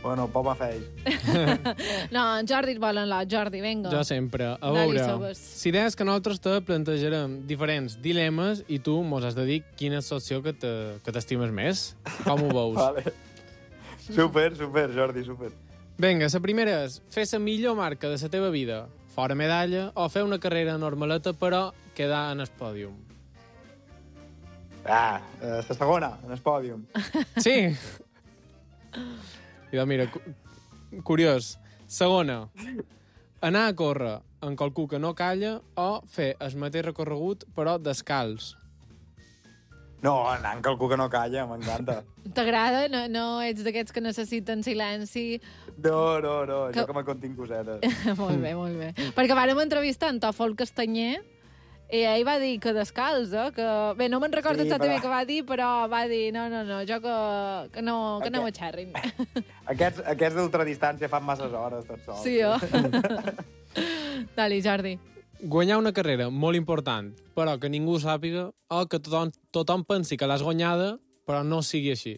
Bueno, poc m'afeix. No, en Jordi et vol en l'ot, Jordi, vinga. Jo sempre. A Dale, veure, sabes. si deies que nosaltres te plantejarem diferents dilemes i tu mos has de dir quina és l'opció que t'estimes més. Com ho veus? Vale. Super, Jordi, super. Vinga, la primera és fer la millor marca de la teva vida, fora medalla, o fer una carrera normaleta però quedar en el pòdium. La segona, en el pòdium. Sí? I doncs mira, curiós. Segona, anar a córrer en qualcú que no calla o fer el mateix recorregut però descalç. No, anant qualcú que no calla, m'encanta. T'agrada? No ets d'aquests que necessiten silenci? No, jo que me contin cosetes. Molt bé. Perquè vàrem entrevistar en Tòfol Castanyer i ell va dir que descalç, que... Bé, no me'n recordo exactament què va dir, però va dir, no, jo que no me xerrin. Aquests d'ultradistància fan masses hores, tot sols. Sí, Dali, Jordi. Guanyar una carrera molt important, però que ningú sàpiga, o que tothom pensi que l'has guanyada, però no sigui així.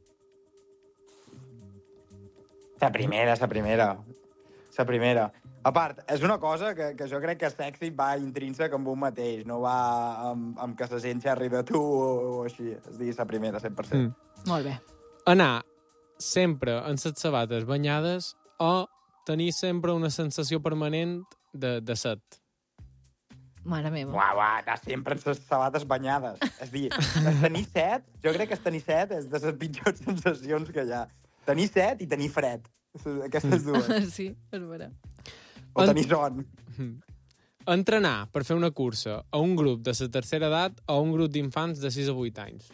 La primera. A part, és una cosa que jo crec que l'èxit va intrínsec amb un mateix, no va amb que la gent xerri de tu o així. És dir, la primera, 100%. Molt bé. Anar sempre en les sabates banyades o tenir sempre una sensació permanent de set. Mare meva. Uau, anar sempre amb les sabates banyades. És dir, tenir set, jo crec que tenir set és de les pitjors sensacions que hi ha. Tenir set i tenir fred. Aquestes dues. Sí, és vera. O tenir son. Entrenar per fer una cursa a un grup de la tercera edat o un grup d'infants de 6 a 8 anys.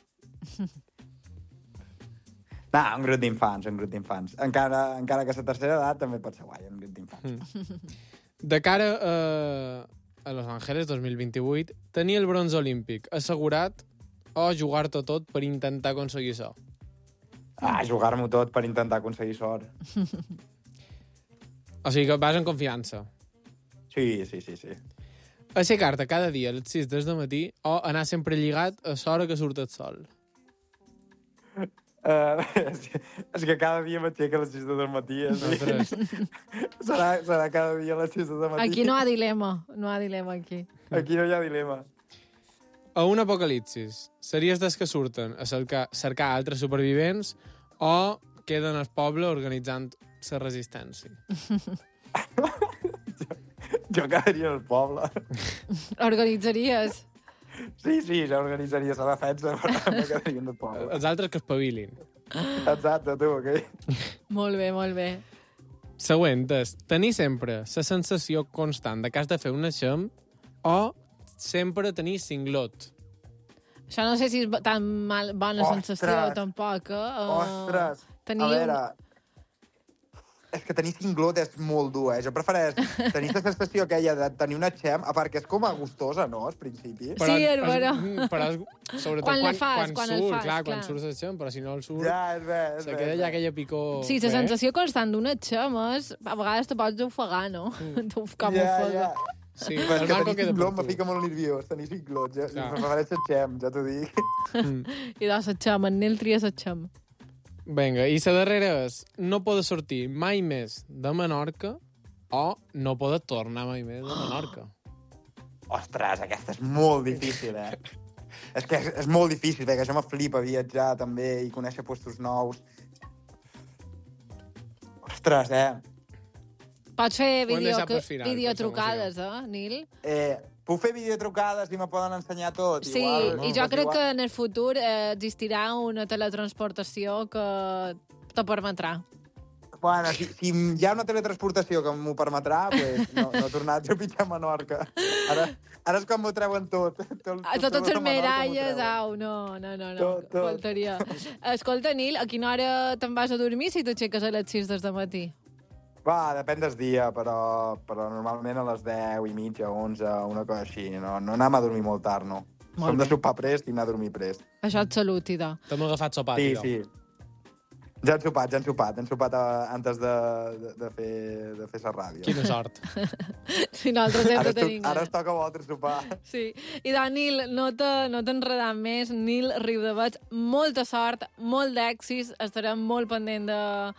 No, un grup d'infants. Encara que la tercera edat també pot ser guai, un grup d'infants. De cara a Los Angeles 2028, tenir el bronze olímpic assegurat o jugar-t'ho tot per intentar aconseguir això? Jugar-m'ho tot per intentar aconseguir sort. O sigui que vas en confiança. Sí. Aixecar-te cada dia a les 6 del matí o anar sempre lligat a l'hora que surt el sol. És que cada dia m'aixeco a les 6 del matí. Serà cada dia a les 6 del matí. Aquí no hi ha dilema. Aquí. Aquí no hi ha dilema. A un apocalipsis, series dels que surten a cercar altres supervivents o queden al poble organitzant la resistència? Jo quedaria al poble. Organitzaries? Sí, jo organitzaria la defensa, però no quedaria al poble. Els altres que espavilin. Exacte, tu, ok? Molt bé. Següent és tenir sempre la sensació constant de que has de fer un eixam o sempre tenir cinglot. Això no sé si és tan bona sensació, tampoc. Ostres! A veure, és que tenir cinglot és molt dur, Jo prefereix tenir la sensació aquella de tenir una xem, a part que és com a gustosa, no?, al principi. Sí, és vera. Però sobretot quan surt, quan surts el xem, però si no el surt... Ja, és bé. Se queda ja aquella picor... Sí, la sensació constant d'una xem és... A vegades te pots ofegar, no? Com ofega. Sí, però és el que Marco tenir queda per cinglot me tu. fica molt nerviós, tenir cinglot. Prefereix el xem, ja t'ho dic. I doncs la xem, en Nil tria la xem. Vinga, i la darrera és no poder sortir mai més de Menorca o no poder tornar mai més de Menorca. Ostres, aquesta és molt difícil, És que és molt difícil, perquè això me flipa viatjar també i conèixer puestos nous. Ostres, Pots fer Ho hem deixat per final, videotrucades, Nil? Puc fer videotrucades i me poden ensenyar tot? Sí, igual, i jo crec que en el futur existirà una teletransportació que te permetrà. Bueno, si hi ha una teletransportació que m'ho permetrà, pues no tornar a pitjar a Menorca. Ara és quan m'ho treuen tot. Totes les medalles, no, Tot. faltaria. Escolta, Nil, a quina hora te'n vas a dormir si t'aixeques a les 6 del matí? Va, depèn del dia, però normalment a les 10 i mitja, 11, una cosa així. No anem a dormir molt tard, no. Som de sopar prest i anar a dormir prest. Això et salut, idò. T'hem agafat sopat, Sí. Ja han sopat. Hem sopat antes de fer la ràdio. Quina sort. Si nosaltres sempre tenim... Ara es toca a vosaltres sopar. Sí. I doncs, Nil, no t'enredam més. Nil Riudebeig, molta sort, molt d'èxits. Estarem molt pendent